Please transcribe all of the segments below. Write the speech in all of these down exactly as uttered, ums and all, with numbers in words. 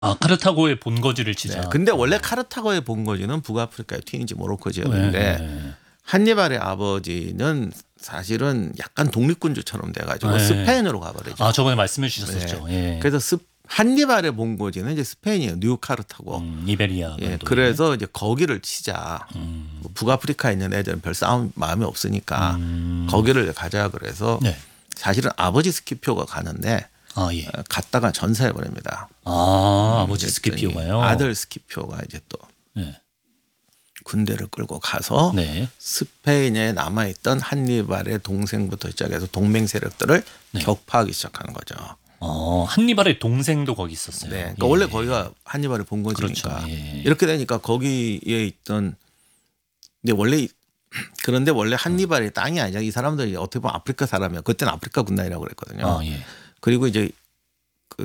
아 카르타고의 본거지를 치자. 네. 근데 원래 카르타고의 본거지는 북아프리카의 튀니지 모로코 지역인데 네. 한니발의 아버지는 사실은 약간 독립군주처럼 돼가지고 네. 스페인으로 가버리죠. 아 저번에 말씀해 주셨었죠. 네. 예. 그래서 스, 한니발의 본거지는 이제 스페인이에요. 뉴 카르타고. 음, 이베리아. 예, 그래서 이제 거기를 치자. 음. 북아프리카에 있는 애들은 별 싸움 마음이 없으니까 음. 거기를 가자 그래서 네. 사실은 아버지 스키피오가 가는데 아 예. 갔다가 전사해 버립니다. 아 아버지 그랬더니 스키피오가요. 아들 스키피오가 이제 또 네. 군대를 끌고 가서 네. 스페인에 남아있던 한니발의 동생부터 시작해서 동맹 세력들을 네. 격파하기 시작하는 거죠. 어 한니발의 동생도 거기 있었어요. 네, 그러니까 예. 원래 거기가 한니발의 본거지니까 그렇죠. 예. 이렇게 되니까 거기에 있던 근데 원래 그런데 원래 한니발의 땅이 아니라 이 사람들이 어떻게 보면 아프리카 사람이야. 그때는 아프리카 군단이라고 그랬거든요. 아 예. 그리고 이제 그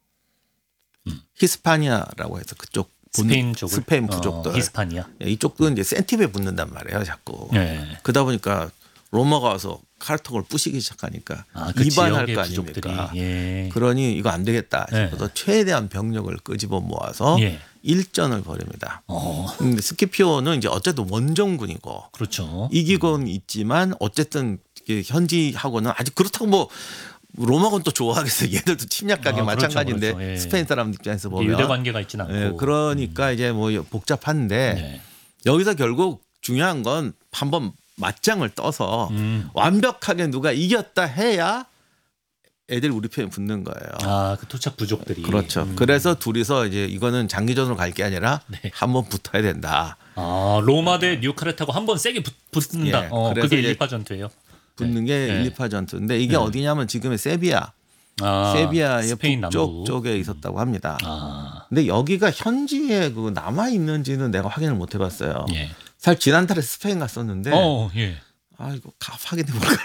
음. 히스파니아라고 해서 그쪽 스페인 쪽을 스페인 부족들 어, 히스파니아. 예, 이쪽도 이제 센티브에 붙는단 말이에요, 자꾸. 네. 그러다 보니까 로마가 와서 카르타고를 부시기 시작하니까 아, 그 이반할 지역의 거 부족들이. 아닙니까? 예. 그러니 이거 안 되겠다 네. 싶어서 최대한 병력을 끄집어 모아서 예. 일전을 벌입니다. 어 근데 스키피오는 이제 어쨌든 원정군이고 그렇죠. 이기곤 있지만 어쨌든 이게 현지하고는 아직 그렇다고 뭐 로마군 또 좋아하겠어요. 얘들도 침략가게 아, 그렇죠, 마찬가지인데 그렇죠. 예. 스페인 사람 입장에서 보면 유대 관계가 있지는 않고. 예, 그러니까 이제 뭐 복잡한데 네. 여기서 결국 중요한 건 한번 맞짱을 떠서 음. 완벽하게 누가 이겼다 해야 애들 우리 편에 붙는 거예요. 아, 그 토착 부족들이. 그렇죠. 음. 그래서 둘이서 이제 이거는 장기전으로 갈 게 아니라 네. 한번 붙어야 된다. 아, 로마 대 뉴카르타고 한 번 세게 붙, 붙는다. 예, 어, 그래서 그게 이제 일파 전투예요. 붙는 네. 게 네. 일, 이파 전투인데 이게 네. 어디냐면 지금의 세비야. 아, 세비야의 스페인 북쪽 남부. 쪽에 있었다고 합니다. 아, 근데 여기가 현지에 그 남아 있는지는 내가 확인을 못 해봤어요. 예. 사실 지난달에 스페인 갔었는데 어, 예. 아 이거 가 확인해 볼까.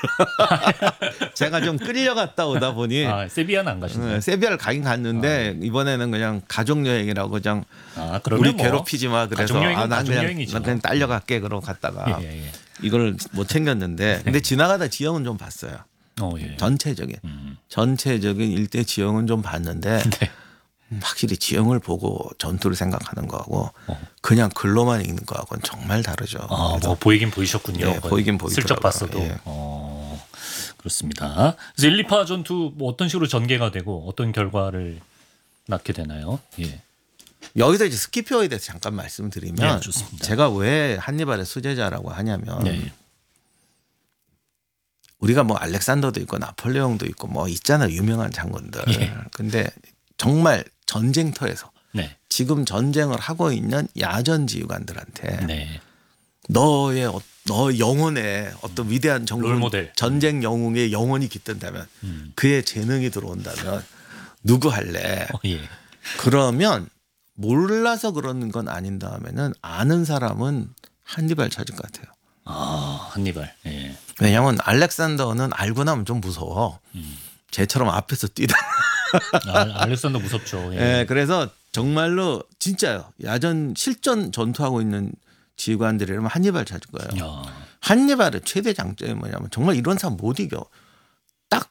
제가 좀 끌려갔다 오다 보니 아, 세비야는 안 가시나요? 네, 세비야를 가긴 갔는데 이번에는 그냥 가족 여행이라고 그냥 아, 그러면 우리 뭐 괴롭히지 마 그래서 가족 여행은 아, 난 가족 그냥 여행이죠. 난 그냥 딸려갈게 그러고 갔다가 예, 예, 예. 이걸 못 챙겼는데 근데 지나가다 지형은 좀 봤어요. 어, 예. 전체적인 음. 전체적인 일대 지형은 좀 봤는데 네. 확실히 지형을 보고 전투를 생각하는 거하고 어. 그냥 글로만 읽는 거하고는 정말 다르죠. 아, 그래서 뭐 보이긴 보이셨군요. 예, 보이긴 보이더라고요. 슬쩍 봤어도. 예. 어, 그렇습니다. 그래서 일, 이파 전투 뭐 어떤 식으로 전개가 되고 어떤 결과를 낳게 되나요? 예. 여기서 이제 스키피오에 대해서 잠깐 말씀드리면 네, 좋습니다. 제가 왜 한니발의 수제자라고 하냐면 네. 우리가 뭐 알렉산더도 있고 나폴레옹도 있고 뭐 있잖아요. 유명한 장군들. 예. 근데 정말 전쟁터에서 네. 지금 전쟁을 하고 있는 야전 지휘관들한테 네. 너의 어- 너 영혼의 어떤 위대한 정군 롤모델. 전쟁 영웅의 영혼이 깃든다면 음. 그의 재능이 들어온다면 누구 할래? 어, 예. 그러면 몰라서 그러는 건 아닌 다음에는 아는 사람은 한니발 찾을 것 같아요. 아, 한니발. 예. 왜냐하면 알렉산더는 알고 나면 좀 무서워. 음. 쟤처럼 앞에서 뛰다. 아, 알렉산더 무섭죠. 예. 예, 그래서 정말로 진짜요. 야전 실전 전투하고 있는 지휘관들이라면 한니발 찾을 거예요. 야. 한니발의 최대 장점이 뭐냐면 정말 이런 사람 못 이겨. 딱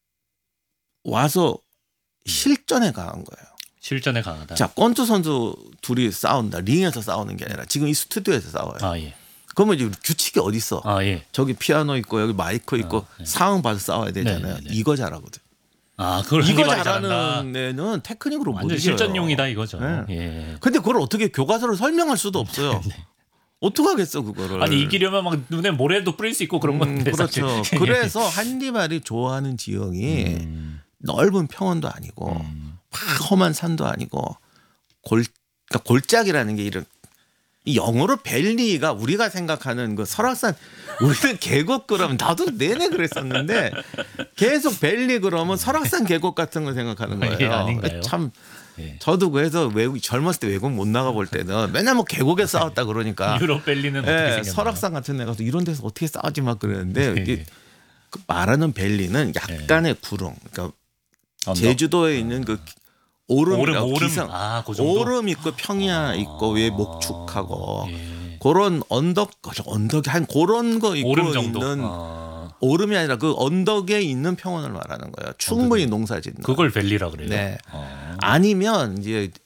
와서 실전에 강한 거예요. 실전에 강하다. 자, 권투 선수 둘이 싸운다. 링에서 싸우는 게 아니라 지금 이 스튜디오에서 싸워요. 아, 예. 그러면 이제 규칙이 어디 있어? 아, 예. 저기 피아노 있고 여기 마이크 있고 아, 네. 상황 봐서 싸워야 되잖아요. 네, 네, 네. 이거 잘하거든. 아, 그걸 이거 한니발이 잘한다. 잘하는 애는 테크닉으로 못 완전 이겨요. 실전용이다 이거죠. 네. 예. 근데 그걸 어떻게 교과서로 설명할 수도 없어요. 어떻게 하겠어 그거를. 아니 이기려면 막 눈에 모래도 뿌릴 수 있고 그런 음, 건데. 그렇죠. 사실. 그래서 한니발이 좋아하는 지형이 음. 넓은 평원도 아니고 음. 막 험한 산도 아니고 골 그러니까 골짜기라는 게 이런 이 영어로 벨리가 우리가 생각하는 그 설악산 우리는 계곡 그러면 나도 내내 그랬었는데 계속 벨리 그러면 설악산 계곡 같은 거 생각하는 거예요. 예, 아닌가요? 참 예. 저도 그래서 외국 젊었을 때 외국 못 나가 볼 때는 맨날 뭐 계곡에 싸웠다 그러니까 유럽 벨리는 어떻게 예, 생겼나요? 설악산 같은 데 가서 이런 데서 어떻게 싸우지 막 그러는데 예, 이게 예. 그 말하는 벨리는 약간의 구릉 그러니까 언덕. 제주도에 있는 그 오름이라고 오름, 오름. 기성 아, 그 정도? 오름 있고 평야 있고 위에 목축하고 예. 그런 언덕 언덕이 한 그런 거 있고 오름 정도. 있는 아. 오름이 아니라 그 언덕에 있는 평원을 말하는 거예요. 충분히 농사 짓는. 그걸 밸리라 그래요. 네. 어. 아니면 이제